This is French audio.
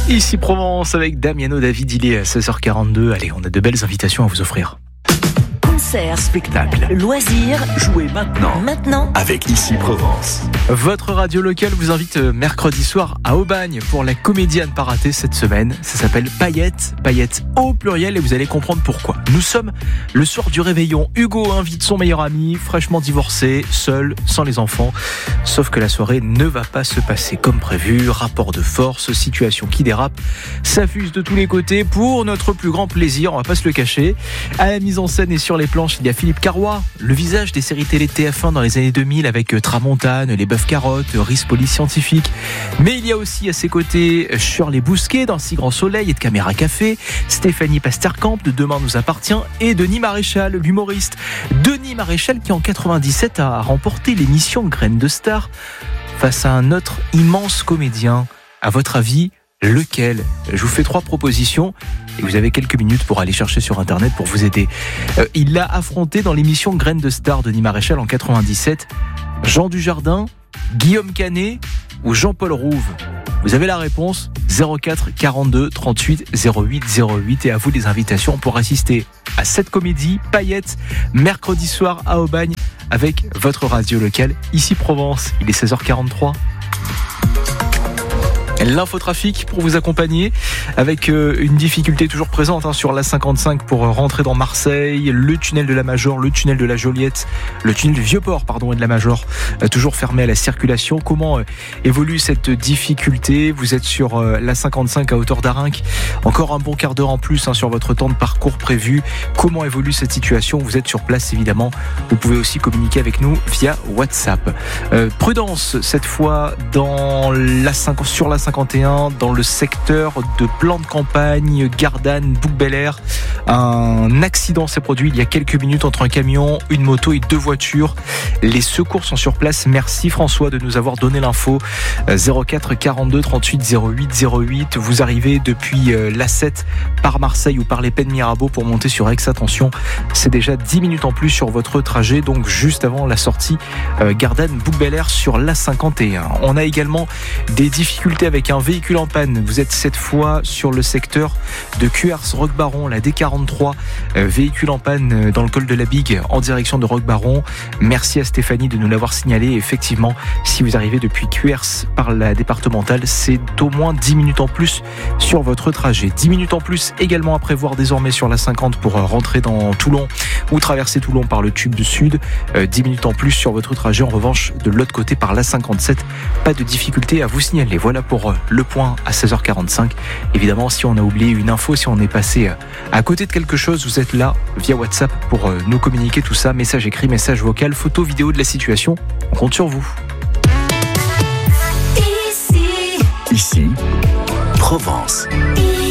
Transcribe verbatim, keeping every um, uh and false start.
Ici Provence avec Damiano David, il est à seize heures quarante-deux. Allez, on a de belles invitations à vous offrir. Concert, spectacle, loisirs, jouez maintenant, maintenant, avec Ici Provence. Votre radio locale vous invite mercredi soir à Aubagne pour la comédie à ne pas rater cette semaine. Ça s'appelle Paillettes, Paillettes au pluriel et vous allez comprendre pourquoi. Nous sommes le soir du réveillon. Hugo invite son meilleur ami, fraîchement divorcé, seul, sans les enfants. Sauf que la soirée ne va pas se passer comme prévu. Rapport de force, situation qui dérape, ça fuse de tous les côtés pour notre plus grand plaisir, on va pas se le cacher. À la mise en scène et sur les planches, il y a Philippe Carrois, le visage des séries télé T F un dans les années deux mille avec Tramontane, Les Bœufs Carottes, Riz Police Scientifique. Mais il y a aussi à ses côtés Shirley Bousquet dans Si Grand Soleil et de Caméra Café, Stéphanie Pasterkamp de Demain nous appartient et Denis Maréchal, l'humoriste. Denis Maréchal qui en quatre-vingt-dix-sept a remporté l'émission Graines de Star face à un autre immense comédien. À votre avis, lequel ? Je vous fais trois propositions et vous avez quelques minutes pour aller chercher sur internet pour vous aider. Euh, il l'a affronté dans l'émission Graines de Star de Denis Maréchal en quatre-vingt-dix-sept. Jean Dujardin, Guillaume Canet ou Jean-Paul Rouve ? Vous avez la réponse, zéro quatre quarante-deux trente-huit zéro huit zéro huit et à vous les invitations pour assister à cette comédie Paillettes mercredi soir à Aubagne avec votre radio locale Ici Provence. Il est seize heures quarante-trois. L'infotrafic pour vous accompagner avec une difficulté toujours présente hein, sur l'A cinquante-cinq pour rentrer dans Marseille, le tunnel de la Major, le tunnel de la Joliette, le tunnel du Vieux-Port pardon et de la Major, euh, toujours fermé à la circulation. Comment euh, évolue cette difficulté ? Vous êtes sur euh, l'A cinquante-cinq à hauteur d'Arinque, encore un bon quart d'heure en plus hein, sur votre temps de parcours prévu. Comment évolue cette situation ? Vous êtes sur place évidemment, vous pouvez aussi communiquer avec nous via WhatsApp. Euh, prudence cette fois dans la cinq, sur la cinquante et un dans le secteur de plan de campagne Gardanne Bouc-Bel-Air. Un accident s'est produit il y a quelques minutes entre un camion, une moto et deux voitures. Les secours sont sur place. Merci François de nous avoir donné l'info. zéro quatre quarante-deux trente-huit zéro huit zéro huit. Vous arrivez depuis l'A sept par Marseille ou par les Pennes Mirabeau pour monter sur Aix. Attention, c'est déjà dix minutes en plus sur votre trajet, donc juste avant la sortie Gardanne Bouc-Bel-Air sur l'A cinquante et un. On a également des difficultés avec un véhicule en panne. Vous êtes cette fois sur le secteur de Cuers-Roquebaron, la D quarante-trois, euh, véhicule en panne dans le col de la Bigue en direction de Roquebaron. Merci à Stéphanie de nous l'avoir signalé. Effectivement, si vous arrivez depuis Cuers par la départementale, c'est au moins dix minutes en plus sur votre trajet. dix minutes en plus également à prévoir désormais sur la cinquante pour rentrer dans Toulon ou traverser Toulon par le tube du Sud. Euh, dix minutes en plus sur votre trajet. En revanche, de l'autre côté par la cinquante-sept, pas de difficulté à vous signaler. Voilà pour le point à seize heures quarante-cinq. Évidemment, si on a oublié une info, si on est passé à côté de quelque chose, vous êtes là via WhatsApp pour nous communiquer tout ça. Message écrit, message vocal, photo, vidéo de la situation. On compte sur vous. ici, Ici, Provence.